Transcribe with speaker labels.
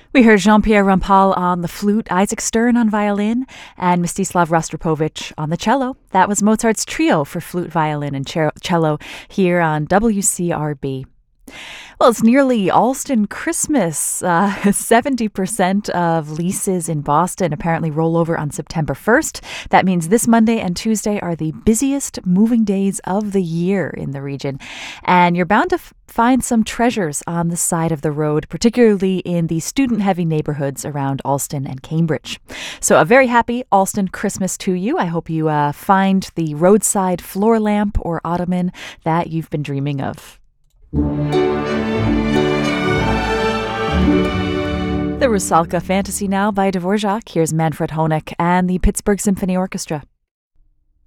Speaker 1: We heard Jean-Pierre Rampal on the flute, Isaac Stern on violin, and Mstislav Rostropovich on the cello. That was Mozart's trio for flute, violin, and cello here on WCRB. Well, it's nearly Alston Christmas. 70% of leases in Boston apparently roll over on September 1st. That means this Monday and Tuesday are the busiest moving days of the year in the region. And you're bound to find some treasures on the side of the road, particularly in the student-heavy neighborhoods around Alston and Cambridge. So a very happy Alston Christmas to you. I hope you find the roadside floor lamp or ottoman that you've been dreaming of. The Rusalka Fantasy now by Dvorak. Here's Manfred Honeck and the Pittsburgh Symphony Orchestra.